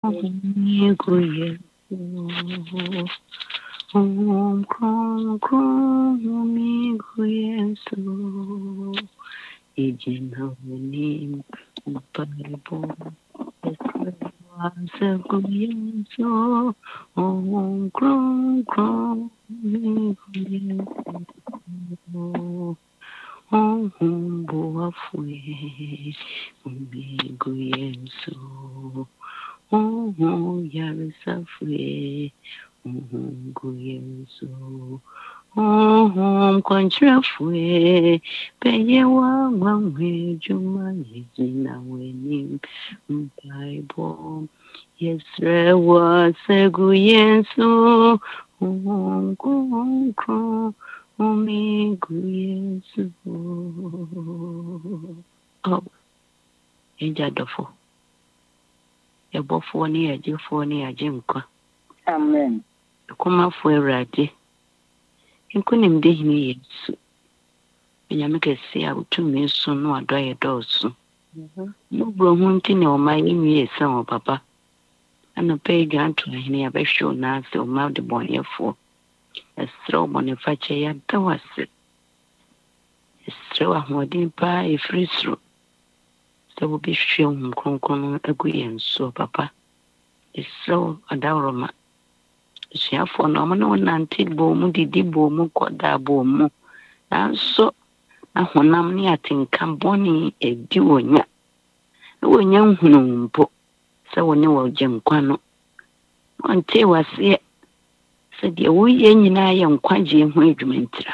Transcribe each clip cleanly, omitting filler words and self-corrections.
Yesu Yesu Ijina wani mparibo Wasagu Yesu Kron Yesu Buafwe Umigu Yesu Yarisafwe Umigu Yesu Kwanchirafwe Peye Wangwe Juma Yejina Weni Mpaibo Yesre Wasegu Yesu Kron Umigu Yesu. Oh, Enjadofo. Yabofo ni yajefo ni yajenkwa. Amen. Kumafo Awurade. Nkunim de hini Yesu. Enyame kese a utumi so no adoye dɔɔso. Mubro ho nti ne ɔma yɛnwie esa wɔ papa. Ana pɛ dwanto hini abɛhwɛ na ase ɔma de bɔnyɛfo. Esrɛ bɔnefa kyɛ ya dawase. Esrɛ ahoɔden pa efiri soro. Sɛ wobɛhwɛ wo kronkron agu yɛn so papa. Esrɛ ɔdaworoma. Suafo na ɔmo ne wonante bɔ mu didi bɔ mu kɔda bɔ mu. Nanso ahonam ne atenka bɔne edi wonya. Na wonya nhunu mpo. Sɛ wone wɔ gyenkwa no. Ɔnte waseɛ. Sɛ deɛ woyɛ nyinaa yɛ nkwagye ho adwumantira.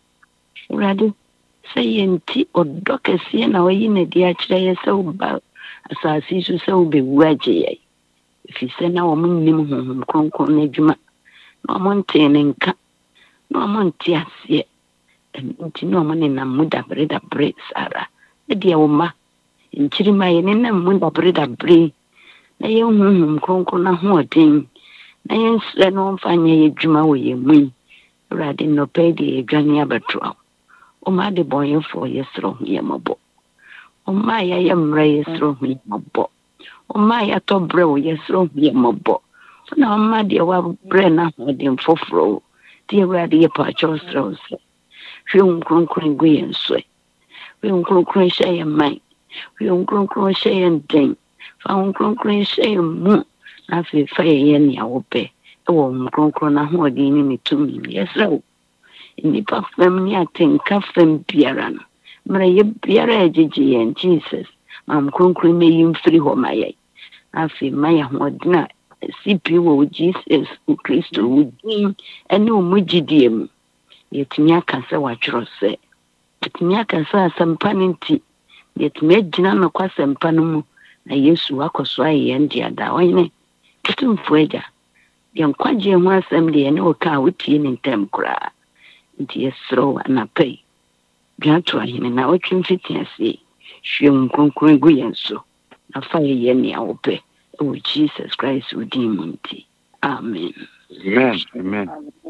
Awurade sɛ yɛnti ɔdɔ kɛseɛ na wayi na di akyerɛ yɛ sɛ woba asase so sɛ wobɛwu agye yɛ. Ɛfiri sɛ na wɔn nnim honhom kronkron n'adwuma. Na wɔn nte ne nka. Na wɔn nte aseɛ. Nti na wɔn nenam mu dabre sara. Na deɛ wɔma nkyirima yɛ nenam mu dabre. Na yɛn honhom kronkron ahoɔden. Na yɛn srɛ no mfa nyɛ yɛ adwuma wɔ yɛn mu yi. Awurade nnɔpɛ de yɛdwane abɛtoa. Ɔma de bɔnyɛfo yɛsrɛ ho yɛmmɔbɔ. Ɔma yɛyɛ mmara yɛsrɛ ho yɛmmɔbɔ. Ɔma yɛatɔ brɛ wo yɛsrɛ ho yɛmmɔbɔ. Na ɔma deɛ wabrɛ na ahoɔden foforɔ. Deɛ Awurade yɛ paakyɛw srɛ wo sɛ. Hwɛ wo nkronkron gu yɛn so. Hwɛ wo nkronkron hyɛ yɛn man. Hwɛ wo nkronkron hyɛ yɛn den. Fa wo nkronkron hyɛ yɛn mu. Na afei fa yɛyɛ nea wopɛ. Ɛwɔ wo nkronkron na ahoɔden ne ne tumi yɛsrɛ wo. Nipa fam ni atenka fam biara no. Mara yɛ biara agyegye yɛn Jesus. Mam kronkron meyi mfiri hɔ ma yɛ. Afei ma yɛ ahoɔden a sipi wɔ Jesus Kristo wo din ɛne wo gyidie mu. Yɛtumi aka sɛ watwerɛ sɛ. Yɛtumi aka sɛ asɛmpa no nti. Yɛtumi agyina no kwa asɛmpa no mu. Na Yesu akɔ so ayɛ yɛn deada. Ɔyene tutumfo agya. Yɛn kwagye ho asɛm deɛ ne wo ka a wotie ne ntam koraa. Nti yɛsrɛ wo anapa yi. Dwanto ahene na wotwe mfiti aseɛ. Hwɛ wo nkronkron gu yɛn so. Na fa yɛyɛ nea wopɛ. Ɛwɔ Jesus Christ wo din mu nti. Amen. Amen.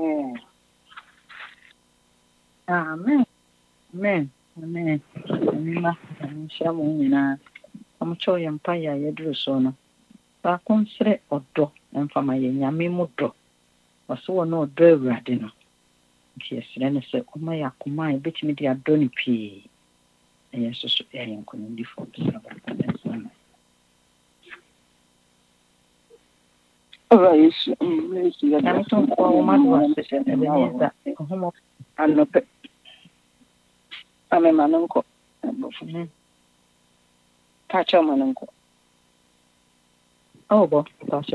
Amen. Amen. Amen. Anima, anhyia mo nyinaa. Ɔmokyɛw yɛn mpa yɛ yɛduru so no. Baako nsrɛ ɔdɔ mfama yɛ nyame mu dɔ. Ɔso wɔ no ɔdɔ Awurade no. Nti yɛsrɛ no sɛ ɔma yɛ akoma a yɛbɛtumi de adɔ no pii. Na yɛn nso so yɛyɛ nkɔnidifo sɛ baako bɛnsana. Ɔba Yesu. Nyame tomfo a wɔma do ase Ebeneza ɔhomɔ Anɔpɛ. Amema no nkɔ. Pakyɛ ma no nkɔ. Ɔwɔ pakyɛ.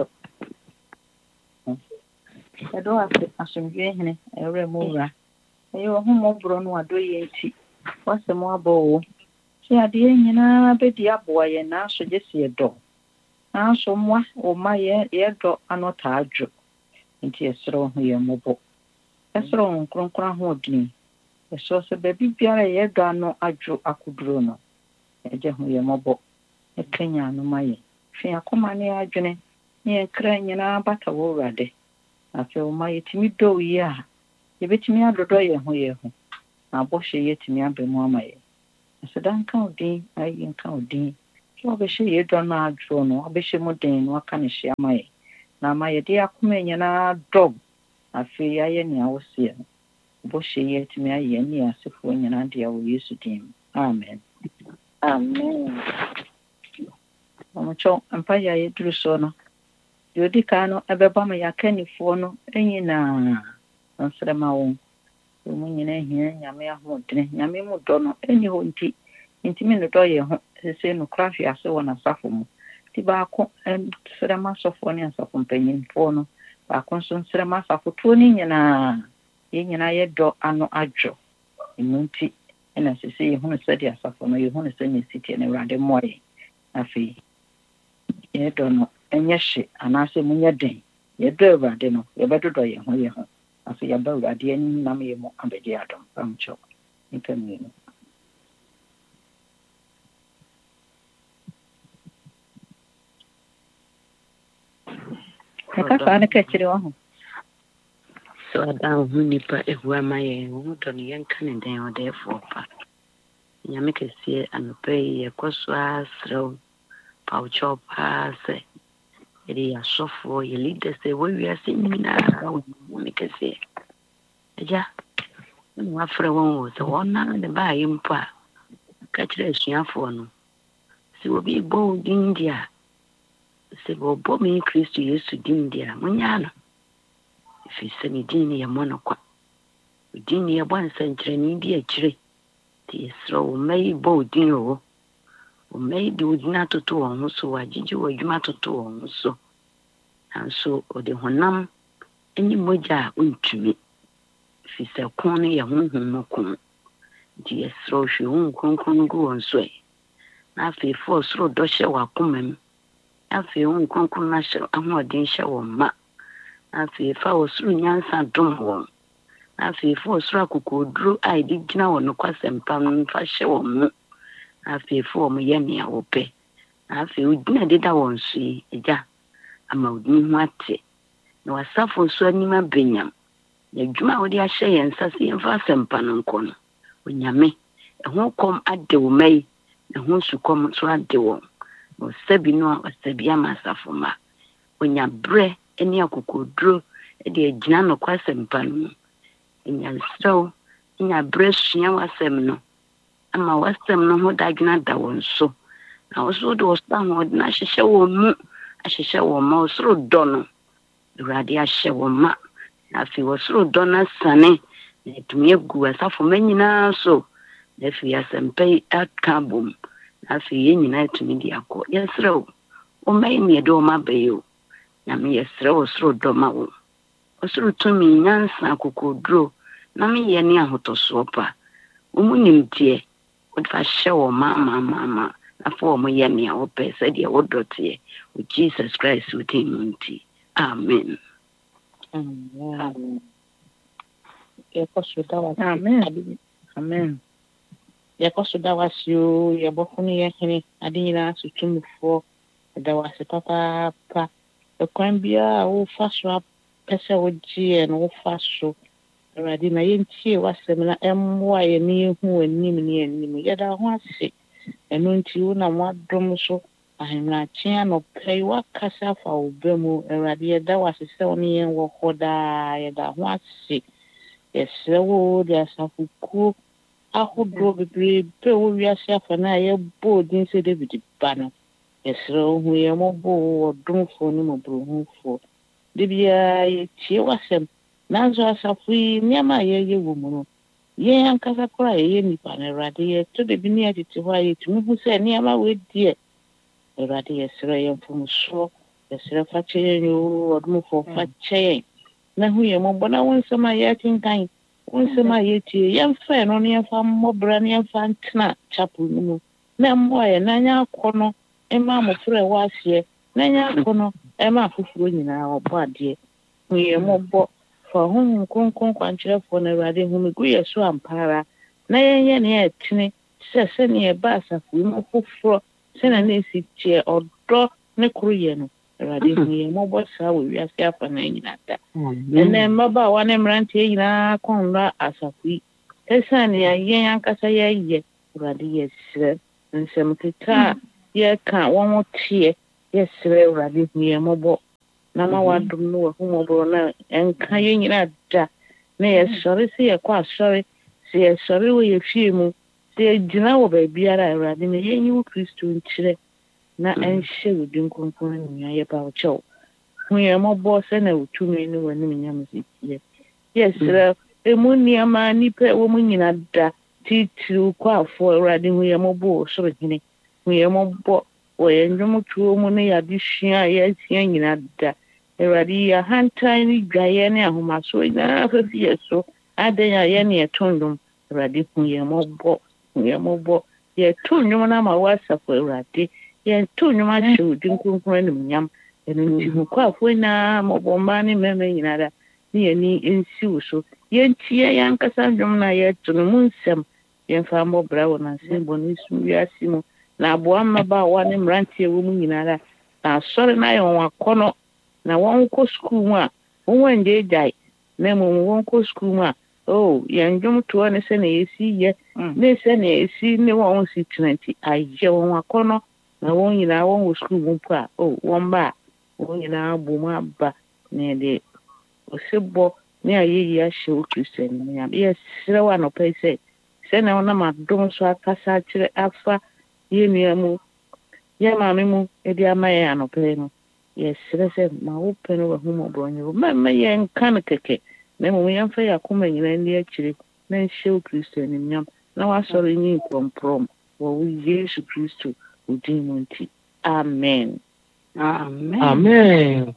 Ɛdɔ ase asomdwe hene ɛwrɛ mu wura. Ɛyɛ ɔhomɔ borɔ no adɔ yɛ nti. Wasɛm abɔ wo. Sɛ adeɛ nyinaa bɛdi aboa yɛn nanso gye si yɛdɔ. Nanso mmoa ɔma yɛdɔ ano taa dwo. Nti yɛsrɛ wo ho yɛn mmɔbɔ. Yɛsrɛ wo nkronkron ahoɔden. Yɛsrɛ sɛ baabi biara yɛdɔ ano adwo akoduro no. Yɛgye ho yɛn mmɔbɔ. Yɛkanya ano ma yɛn. Hwɛ akoma ne adwene. Ne yɛn kra nyinaa bata wo Awurade. Afei ɔma yɛtumi dɔ wo yi a yɛbɛtumi adodɔ yɛn ho yɛn ho. Na abɔhyɛ yɛtumi aba mu ama yɛn. Aseda nka wo din, ayi nka wo din. Hwɛ Wabeshi ye dona drono, wabeshi modern, wakanishi amaye. Na amaye dia kumenya na dog. Afi ya ni awusia. Boshi ye timi aye ni asifu nyina dia wo Yesu dim. Amen. Amen. Omocho ampa ya ye duru so no. Yodi ka no ebeba ma yakanifo no enyina. Nsrema wo. Mu nyina hia nyame ahodene. Nyame mu do no eni ho nti me no do ye ho se no krafi ase wona safo mu. Ti ba ko nsrema sofo ne asafo mpanyinfo no. Ba ko so nsrema safo to ni nyina. Ye nyina ye do ano adwo. Nti ena sese ye hu se dia asafo no ye hu se ne siti ne rade moye. Afi ye do no enye hye anase munya den. Ye do rade no ye bedodo ye ho. Afi ya ba rade ani nam ye mo abedi adom pamcho. Nipa mi. Kaka na kachiri wa. So adan hu nipa ehua maye hu to ne yanka ne den odefo pa. Nyame kese anope ye kwaso asrew paucho pa se. Eri asofo ye leader se we wiase nyina nyame kese. Eja no afre won wo se wona de ba yi mpa ka kire asuafo no. Si obi bo din dia se bo mi Kristo Yesu din dia munya no. Fi se ni din ye monokwa. Din ye bon sankyere ni bi akire. Ti esro mai bo din o. O mai di udina toto won so wagigi wadwuma toto won so. Anso o de honam eni moja untumi. Fi se kon ne ye honhom no kon. Ti esro hwe hon kronkron gu won so e. Na fi fo sro do hye wakomam. Afi hon kronkron na hye ahodin hye won ma. Afi fa osuru nyansa dom won. Afi fo osuru akokoduro a idi gina won kwasempa mfa hye won mu. Afi fo mo ye ne awope. Afi udina deda won so yi eja ama udin hu ate. Na wasafo so anima benyam. Na dwuma wo de ahye yensa se yemfa sempa no nko no. Onyame ehun kom ade wo mai. Ehun su kom so ade won. No sabi no asabi amasafo ma. Onya bre eni akokoduro e de agina no kwasempa no. Enya so enya bre sua wasem no. Ama wasem no ho dagina da won so. Na oso do sta ho na hyehyɛ won mu. Ahyehyɛ won ma osoro do no. Urade ahye won ma. Na fi osoro do na sane. Na tumi egu asafo manyina so. Na fi asempai akabom. Na fi yenyina tumi di akọ. Yesrew. O mai ne do ma bayo. Na me yesrew osoro do ma wo. Osoro tumi nyansa akokoduro. Na me ye ne ahotoso pa. Umunim tie. Odfa hye wo ma. Afọ mo ye ne awope se de wodotie. O Jesus Christ within unti. Amen. Amen. Amen. Amen. Yakosuda wasyo yabofunu ye hene adina sutumfo da wase papa pa ekwan bia wo faso pese wo gie no wo faso radi na yentie wasem na emwa ye ne hu anim ne anim yeda ho ase eno nti wo na mwadom so ahemra chia no pei wakasa fa obemu radi yeda wase se oni yen wo hoda yeda ho ase yesewo dia safuku ahodo bebrebe wo wiase afa na ye bodin se David bano esro hu ye mobo odumfo ni mobrohufo de bia ye tie wasem nanzo asafui niama ye wo mu no ye ankasa kora ye nipa na rade ye to de bi ni atete ho ye tumi hu se niama we die rade ye sro ye mfom so ye sro fa che yo odumfo fa che na hu ye mobo na wonsema ye tinkan Unsema yeti yemfa no ne yemfa mmobra ne yemfa ntena chapel no na mmoye na nya akono ema mofre wase na nya akono ema afufuro nyina obo ade huye mobo fa hun konkon kwankyerefo na rade hu gu yeso ampara na yenye ne etene se ne ba asafu mu fufuro se na esi tie odo ne kruye no rade huye mobo sa wo wiase afa na nyina da ene maba wane mrantie nyina konra asafu esane yen ankasa ye rade yesre nsem keka ye ka won tie yes re urade hu ye mobo na ma wadum no hu mobo na enka ye nyina da na ye sori se ye kwa sori se ye sori wo ye fie mu se ye gyina wo ba biara urade na ye nyi wo Kristo nkyire na enhye wudin konkon nya ye ba wo chew hu ye mobo se na utumi ni wani nyam sie yes re emu niama ni pe wo mu nyina da titiri kwa afọ urade hu ye mobo soro hene hu ye mobo wo ye ndwom tuo mu ne yade hwia ye tia nyina da urade ya hantan ni dwaye ne ahomaso ina fafi yeso adan ya ye ne etondom urade hu ye mobo ye tondom na ma wasafo urade ye tondom ahwe din kunkun ne nyam eno nti hu kwa afọ na mobo ma ne meme nyina da ne ye ni ensi wo so ye ntia yankasa ndwom na ye tunu mu nsem ye fa mo brawo na sembo ni su wiase mu na aboa mmaba wa ne mrantie wo mu nyinara na sori na ye won akono na won ko school mu a won wande dai na mu won ko school mu a ye ndwom to ne se na yesi ye ne se na yesi ne won si 20 aje won akono na won nyina won wo school mu pa won ba won nyina bo mu aba ne de osebo ne ayeyi ahye wo Kristian ne ya yes srewa no pese se na ona ma dom so akasa kire afa ye nuamu ye maame mu edi amaye anope no yes se ma wo peno wa humo bronyo ma ye nkan keke na mu ye mfa ya koma nyina ndi akire na nhye wo Kristo ni nyam na wa soro nyi komprom wo Yesu Kristo udin mu nti amen Amen. Amen.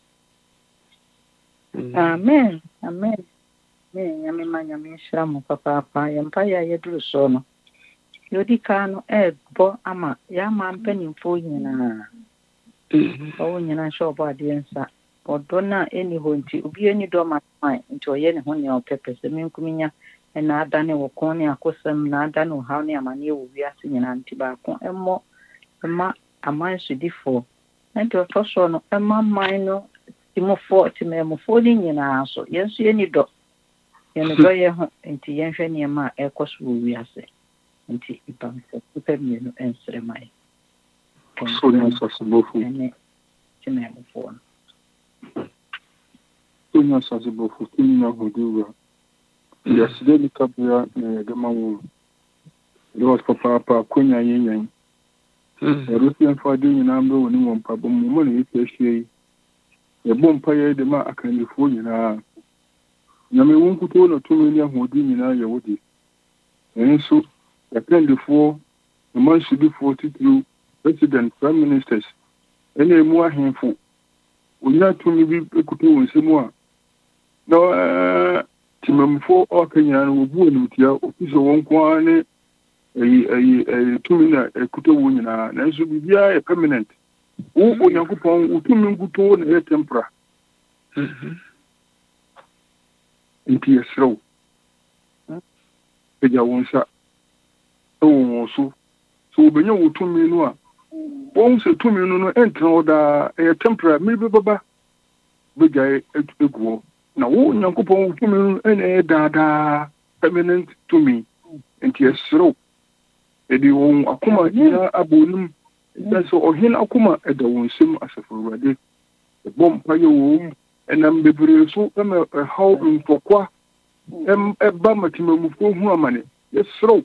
Amen. Amen. Nyame ma nyame shira mo papa yempa ya yeduru so no yodi ka no ebo ama ya ma mpanimfo nyina o nyina shobo ade nsa odo na eni ho nti obi eni do ma nti oye ne ho ne opepe se menkuminya na adane wo kon ne akosem na adane wo haw ne amane wo wiase nyina nti ba ko emmo ma aman sudifo nti o to so no emma man no timofo timemofo ni nyina so yensu eni do yɛn do yɛ ho nti yɛn hwɛ nneɛma a ɛkɔ so wɔ wiase nti ipam sɛ super mienu ensere mai so nya sasibofu ne timemofo so nya sasibofu kinya hoduwa yaside ni kabia ne dema wo do papa konya yenyan Rusian fadi nyina mbe woni mo mpa bom mo ne yɛ hwɛ yi bom pa yɛ de ma akanifo nyina nyame wonkuto na tumi ni ahodi nyina yɛ wodi enso yakandifo na mansudifo titru president prime ministers ene mu ahemfo onya tumi bi ekuto wonsemu a na timamfo okanya no obu onutia ofiso wonko ane tumi na ekuto wo nyina na enso bibia yɛ permanent wo onyankopɔn utumi nkuto na yɛ tempera nti yɛsrɛw ɛgya wo nsa ɛwɔ wɔn so wobɛnya wo tumi no a wɔn sɛ tumi no ɛntena hɔ daa ɛyɛ tempera mmiri bi bɛba bɛgyae egu hɔ na wo nyankopɔn wo tumi no ɛna ɛyɛ daadaa permanent tumi nti yɛsrɛw ɛde wɔn akoma nyinaa abɔ onim ɛsɛ sɛ ɔhen akoma ɛda wɔn nsam asafo Awurade ɛbɔ mpayɛ wɔ mu ɛnam bebree so ɛma ɛhaw ntɔkwa ɛba matimamufo hu amane yɛsrɛw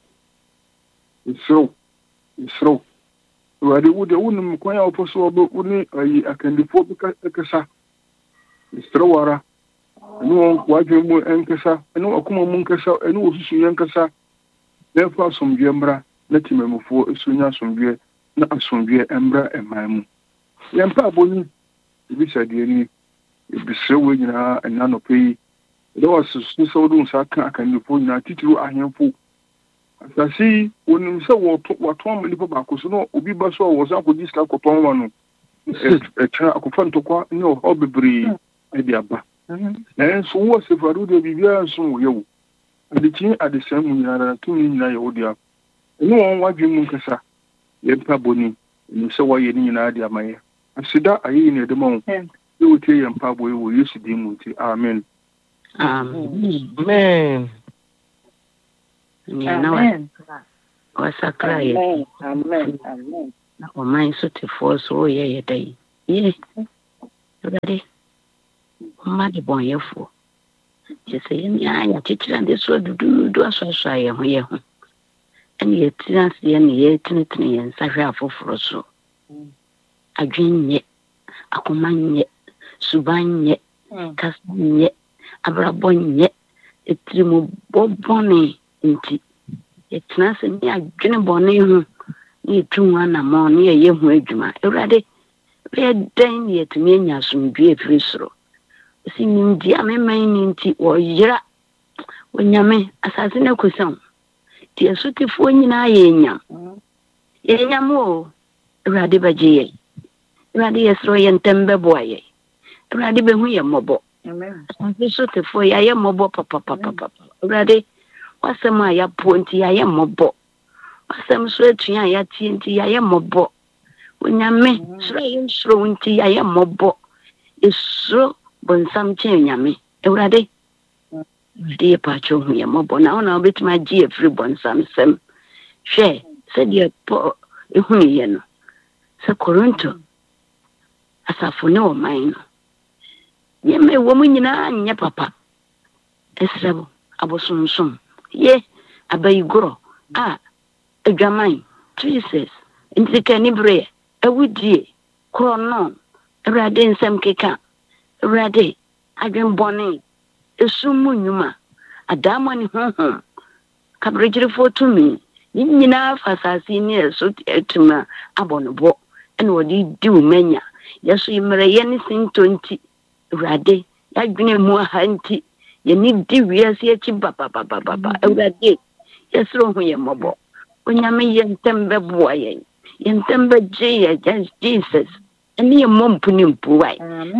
Awurade wo de wonim kwan a wɔpɛ so wo ne akandifo bi kasa yɛsrɛw ara ɛne wɔn wadwen mu ɛnkasa ɛne akoma mu nkasa ɛne wɔ susu yɛ nkasa na ɛfa asomdwe mmra na timamufo ɛsunya asomdwe na asomdwe mmra ɛman mu yɛmpa abɔni ebisa deɛ ni ebisrɛ wo nyinaa ɛna nɔpɛ yi ɛdɛ wɔsoso sɛ wode nsa ka akannifo nyinaa titiri ahemfo asase wonim sɛ wɔtɔn ma nipa baako so na obi ba so a wɔsan akɔgye sika kɔtɔn ma no ɛkyerɛ akɔfa ntɔkwa ne ɔhaw bebree ɛde aba nanso wo asafo ade wode biribiara nso wo yɛ wo adekyi adesɛn mu nyinaa na tumi nyinaa yɛ wo dea ɛne wɔn wadwen mu nkasa yɛmpa bɔni ɛnim sɛ wɔayɛ ne nyinaa de ama yɛ aseda ayɛyi ne ɛde ma wo sɛ wotie yɛ mpa bɔ wɔ Yesu din mu nti amen Amen. Amen. Wasakra Amen. na ɔman so tefoɔ so ɔyɛ yɛ dɛ yie awurade ɔma de bɔnyɛfoɔ kyɛ sɛ yɛne a yɛakyekyere ade so aduduudu asoasoa yɛn ho ɛne yɛtena ase yɛne yɛtenetene yɛn nsa hwɛ afoforɔ so adwen nyɛ akoma nyɛ suban nyɛ kasa nyɛ abrabɔ nyɛ etirimu bɔbɔne nti yɛtena ase ne adwene bɔne ho ne yɛtu ho anammɔ ne yɛyɛ ho adwuma awurade bɛyɛ dɛn ne yɛtumi anya asomdwe afiri soro si nimdi a meman ne nti wɔyera onyame asase no akɔsɛm nti ɛsotefoɔ nyinaa yɛnyam o awurade bɛgye yɛ awurade yɛserɛ yɛ ntɛm bɛboa yɛ awurade bɛhu yɛ mmɔbɔ asase sotefoɔ yɛayɛ mmɔbɔ papapapapa awurade wasɛm a yɛapoɔ nti yɛayɛ mmɔbɔ wasɛm so atua a yɛatie nti yɛayɛ mmɔbɔ onyame soro a yɛnsuro wo nti yɛayɛ mmɔbɔ yɛsuro bɔnsam kyɛn nyame awurade yɛ paakyɛ hu yɛ mmɔbɔ na wona wobɛtumi agye yɛfiri bɔnsam sɛm hwɛ sɛdeɛ pɔ ɛhunu yɛ no sɛ korinto asafo ne ɔman no yɛma ɛwɔ mu nyinaa nyɛ papa ɛsrɛ bo abosonsom ye abayigorɔ a adwaman jesus ntikani berɛ awudie korɔ awurade nsɛm keka awurade adwenbɔne esum mu nnwuma adaama ne honhom kabrɛgyerefoɔ tumi ne nyinaa fa asase ne ɛso atuma abɔ no bɔ ɛna wɔde di wo manya yɛso mmerɛyɛ ne sinto nti awurade yɛadwene mu aha nti yɛne di wiase akyi bababababa awurade yɛsrɛ ho yɛ mmɔbɔ onyame yɛ ntɛm bɛboa yɛn yɛ ntɛm bɛgye yɛ jesus ɛne yɛ mmɔ mpo ne mpo wae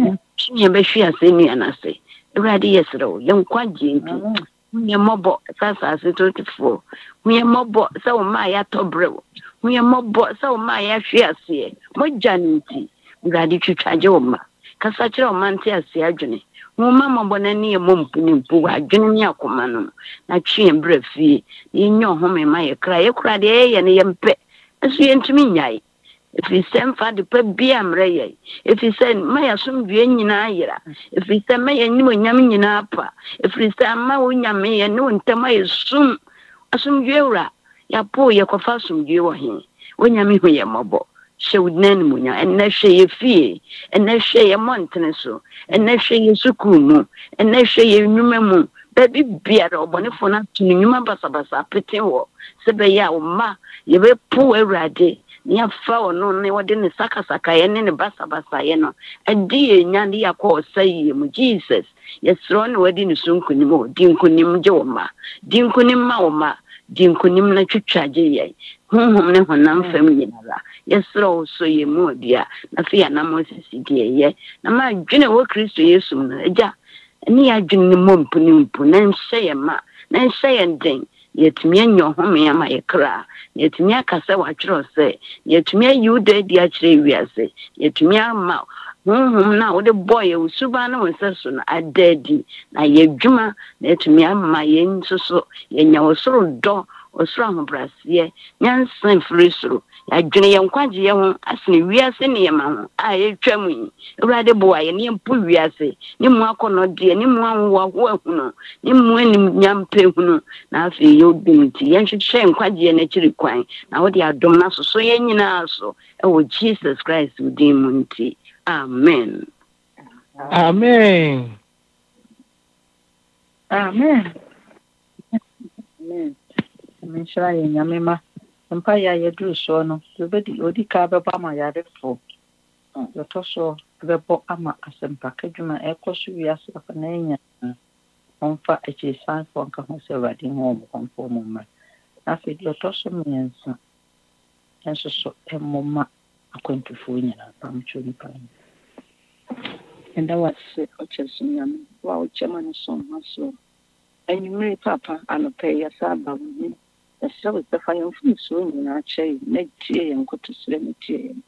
yɛbɛhwe ase nnuanase awurade yɛsrɛ wo yɛnkwagye nti hunyɛ mmɔbɔ sɛ asase totefoɔ hunyɛ mmɔbɔ sɛ wo maa yɛatɔ berɛ wo hunyɛ mmɔbɔ sɛ wo maa yɛahwe aseɛ mogya no nti awurade twitwagye wo ma kasa kyerɛ wo ma nte ase adwene nwoma mmɔbɔ no ne yɛ mmɔ mpo ne mpo wɔ adwene ne akoma no na twe yɛn berɛ fie yɛnyɛ ɔhome ma yɛkra yɛkora deɛ yɛyɛ no yɛmpɛ ɛso yɛntumi nyae ɛfiri sɛ mfa de pa bia mmerɛ yɛ ɛfiri sɛ ma yɛasomdue nyinaa yera ɛfiri sɛ ma yɛnim onyam nyinaa pa ɛfiri sɛ ama wo nyame yɛ ne wo ntam ayɛ sum asomdue wura yɛpo yɛkɔfa asomdue wɔ he wonyame hu yɛ mmɔbɔ hyɛ wo dina mu nya ɛnɛ hwɛ yɛ fie ɛnɛ hwɛ yɛ mmɔntene so ɛnɛ hwɛ yɛ sukuu mu ɛnɛ hwɛ yɛ nnwuma mu baabi biara ɔbɔnefoɔ no ato no nnwuma basabasa apete wɔ sɛ bɛyɛ a wo mma yɛbɛpo awurade ne yɛfa ɔno ne wɔde ne sakasakaeɛ ne ne basabasaeɛ no adi yɛ nya ne yɛakɔ ɔsa yie mu jesus yɛserɛ ne wɔde ne so nkonim wɔ di nkonim gye wo ma di nkonim ma wo ma di nkonim na twitwagye yɛn honhom ne honam fam nyinara yɛserɛ wo so yɛ mu odua na afei anam asisi deɛ yɛ na ma adwene wɔ kristo yesu mu no agya ne yɛadwene ne mmɔ mpo ne mpo na nhyɛ yɛn ma na nhyɛ yɛn den yɛtumi anya ɔhome ama yɛkra yɛtumi aka sɛ wɔatwerɛ sɛ yɛtumi ayi wo da adi akyerɛ wiase yɛtumi ama honhom no a wode bɔɔ yɛ wo suba ne wo nsɛ so no ada adi na yɛadwuma na yɛtumi ama yɛn nso so yɛnya wo soro dɔ ɔsoro ahobraseɛ nyansa mfiri soro yɛadwene yɛn nkwagyeɛ ho asene wiase ne yɛma ho a yɛtwa mu yi awurade boa yɛ ne yɛmpo wiase ne mu akɔnnɔdeɛ ne mu awowaho ahunu ne mu anim nyampɛ hunu na afei yɛwodum nti yɛnhwehwɛ nkwagyeɛ no akyiri kwan na wode adom no asoso yɛn nyinaa so ɛwɔ jesus christ wo din mu nti amen amen amen amen menhyira yɛ nyame ma mpa yɛ yɛduru soɔ no odi ka bɛbɔ ama yarefo yɛtɔ so bɛbɔ ama asɛmpaka dwuma ɛkɔ so wiase afa na ɛnya ɔmfa akyirisanfoɔ nka ho sɛ awurade ho ɔmkɔmfoɔ mu mmra afei deɛ ɔtɔ so mmiɛnsa ɛnso so ɛmmɔ akwantufoɔ nyinaa pamtwo nipa no ɛnda wase ɔkyɛ so nyame wa wokyɛ ma no so ma so anwummere papa anɔpɛ yɛsa aba wo ni ɛsɛ wo bɛfa yɛn mfomsoɔ nyinaa kyerɛ yɛn na tie yɛn nkotosrɛ no tie yɛn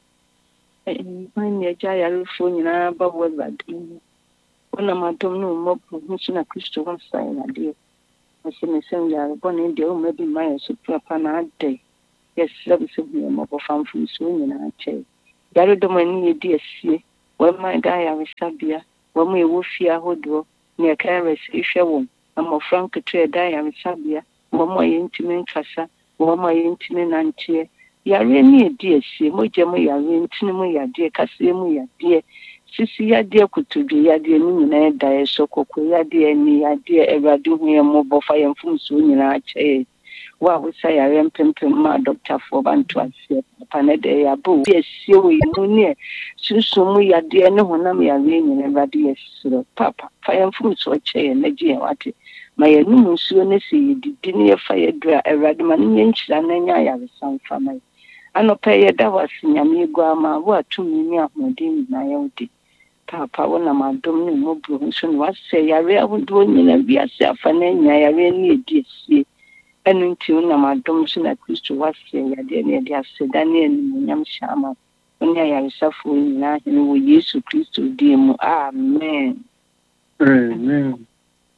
ne agya yarefoɔ nyinaa ba wɔ awurade mu wonam adom ne mmɔborɔ ho so na kristo ho nsa yɛn adeɛ ɛsɛ ne sɛm yarebɔ ne deɛ woma bi ma yɛn so papa na adɛn yes love so bi mo bo famfo so nyina che yare do mani yedi asie wa ma da ya resabia wa ma ewo fie ahodo ne kares ihwe wo amo frank tre da ya resabia wa ma yentime nkasa wa ma yentime nantie yare ni edi asie mo je mo yare ntine mo yade kase mo yade sisi yade kutudwe yade ni nyina da e sokoko yade ni yade ewrade hu ye mo bo fa yemfum so nyina che wa wo say yare mpempem ma doctor for bantu asie pane de ya bo asie wo mu ne susu mu yade ne honam yare nyina ewrade yesiro papa fa yemfum so che na je wate ma ye nu nsuo ne se yidi ne ye fa ye dra ewrade ma ne nkyira na nya yare sanfa mai anope ye da wasi nyame gwa ma wo atumi ni ahodi na ye odi papa wona madom ne mo bro nso no wase yare ahodo nyina biase afa na nya yare ni edi esie enu nti wona madom so na Kristo wase yade ne edi aseda ne enu nyam shama onya yare safo nyina ne wo Yesu Kristo di mu amen Amen.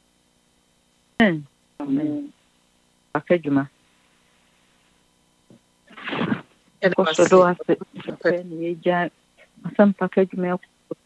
amen akaduma And koso do ase pe ne ja asam pakaduma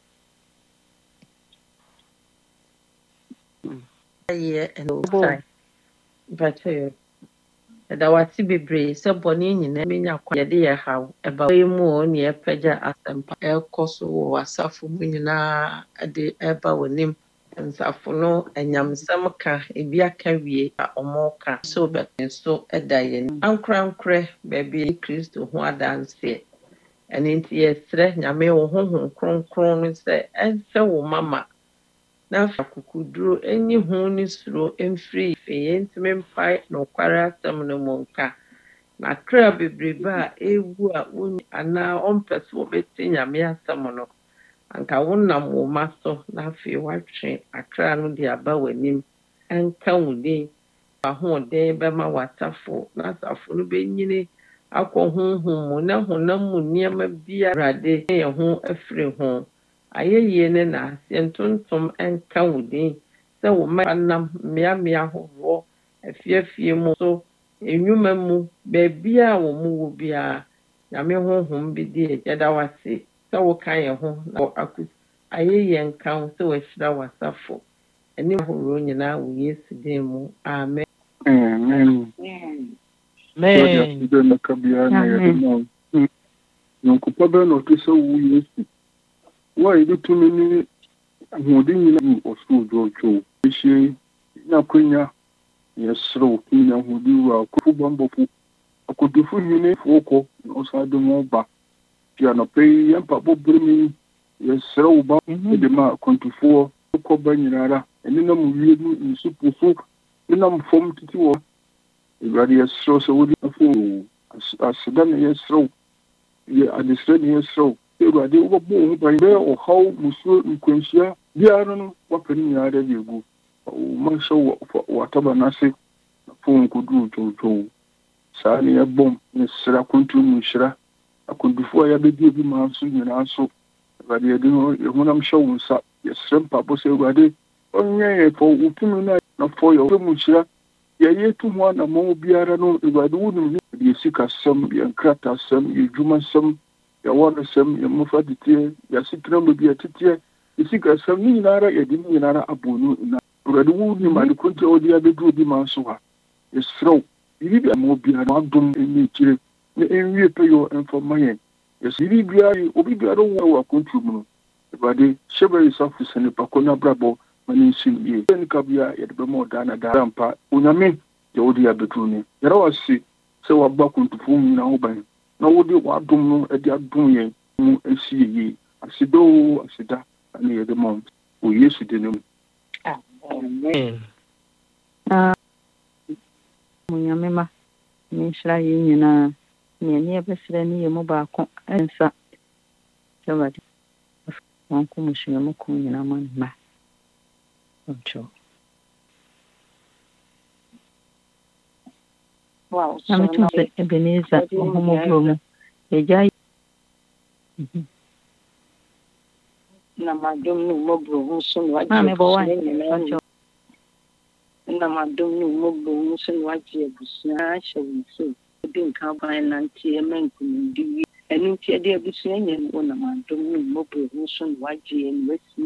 but da wate bebree sɛ bɔne nyinaa menya kwa yɛde yɛ haw ɛba yi mu o ne yɛpɛgya asɛmpa ɛkɔ so wɔ asafo mu nyinaa de ɛba w'anim nsafo no anyamsɛm ka ebi aka wie a ɔmo ka so bɛtɛn so da yɛn ankorankorɛ baabi Kristo ho adanseɛ ɛno nti yɛsrɛ nyame wo honhom kronkron no sɛ ɛnhyɛ wo mama na afa akokoduro enyi ho ne suro mfiri ife yɛntumi mpae nokware asɛm no mu nka na kra bebrebe a ewu a wonni anaa ɔmpɛ sɛ wɔbɛtie nyame asɛm no anka wonam wo ma so na afei woatwe akra no de aba w'anim ɛnka wo din ahoɔden bɛma w'asafo na asafo no bɛnyini akɔ honhom mu na honam mu nneɛma biara Awurade ne yɛn ho afiri ho ayɛyie ne n'ase ntontom nka wo din sɛ wo mma nam mmeammea ahoroɔ afiafie mu so enwuma mu baabia a wɔ mu wɔ biara nyame honhom bi di yɛda wase sɛ woka yɛn ho na ayɛyie nka ho sɛ wɔahyira w'asafo ɛne ahoroɔ nyinaa wɔ Yesu din mu amen. Amen. Amen. Nkupa bɛ na ɔte sɛ wo Yesu wo a yɛbɛtumi ne ahoɔden nyinaa ɔsoro dwɔtwo ɛhyia na akwanya yɛserɛ wo nyina ahoɔden wura akɔfo bambɔfo akɔdufo hwenefoɔ kɔ na ɔsa de mo ba fi anɔpɛ yi yɛmpa bɔbere mu yɛserɛ wo ba de ma akwantufoɔ kɔba nyinara ɛne nam wie no nsupofo ne nam fam titi wɔ Awurade yɛserɛ sɛ wode afo aseda na yɛserɛ wo yɛ adesrɛ ne yɛserɛ wo Awurade wobɛbɔ wo ho ban bɛyɛ ɔhaw musuo nkwanhyia biara no wapɛ no nyinaa da de agu ma hyɛ w'ataba no ase na fo nkɔduru dwowdwow saa ne yɛbɔm ne serɛ akonturu mu nhyira akontufoɔ a yɛabɛdi bi maa nso nyinaa so Awurade yɛde no yɛhonam hyɛ wo nsa yɛserɛ mpabɔ sɛ Awurade ɔnyɛ yɛn fɔ wo tumi no na fɔ yɛ mu nhyira yɛyɛ tu ho anammɔn biara no Awurade wonim ne yɛ sikasɛm yɛ nkratasɛm yɛ dwumasɛm yɛwɔresɛm yɛ mmɔfra teteɛ yɛasetena mu bi yɛteteɛ yɛ sikasɛm ne nyinara yɛde ne nyinara abɔ no na Awurade wonim adekonti a wode abɛduru bi ma nso ha yɛserɛ wo biribi ama biara wadom ɛnyɛ akyire na ɛnwie pɛyɛ ɛmfama yɛn yɛsiri biara obi biara wɔ akonturu mu no Awurade hyɛ bɛyɛ safo sɛ nipa kɔ no abrabɔ ma ne nsi yie nika bia yɛde bɛma ɔdaa na daa mpa onyame deɛ wode abɛduru ne yɛrɛ wase sɛ wabɔ akontufoɔ mu nyinaa ho ban na wode wadom no de adom yɛn mu asi yie asedoo aseda ne yɛde ma wɔ Yesu de no mu Amen. Nyame ma ne nhyira yɛ nyinaa ne ani ɛbɛsrɛ ne yɛ mu baako ɛnsa sɛ Awurade wɔn kɔ musua mu kɔ nyinaa ma ne ma ɔntwɔ na metum sɛ Ebenezer ɔhomɔborɔ mu ɛgya na madom no mmɔborɔ ho so na maame bɔ wa na madom no mmɔborɔ ho so na wagye abusua ahyɛ wo nso din ka ban nanti men kunindi enu ti de abusua nya no na mandom no mobro so no waje en wasi